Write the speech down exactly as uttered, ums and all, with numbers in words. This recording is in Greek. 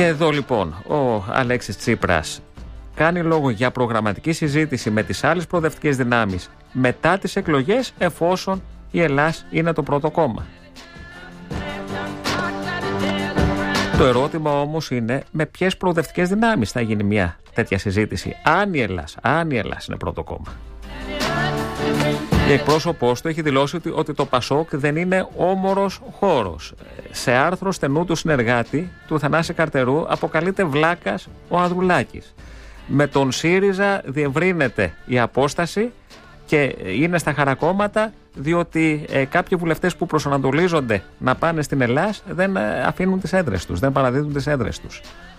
Και εδώ λοιπόν ο Αλέξης Τσίπρας κάνει λόγο για προγραμματική συζήτηση με τις άλλες προοδευτικές δυνάμεις μετά τις εκλογές, εφόσον η Ελλάς είναι το πρώτο κόμμα. Το ερώτημα όμως είναι με ποιες προοδευτικές δυνάμεις θα γίνει μια τέτοια συζήτηση, αν η Ελλάς, αν η Ελλάς είναι πρώτο κόμμα. Η εκπρόσωπός του έχει δηλώσει ότι, ότι το Πασόκ δεν είναι όμορος χώρος. Σε άρθρο στενού του συνεργάτη του Θανάση Καρτερού αποκαλείται βλάκας ο Ανδρουλάκης. Με τον ΣΥΡΙΖΑ διευρύνεται η απόσταση και είναι στα χαρακόμματα, διότι ε, κάποιοι βουλευτές που προσανατολίζονται να πάνε στην Ελλάς δεν ε, αφήνουν τις έδρες τους, δεν παραδίδουν τις έδρες τους.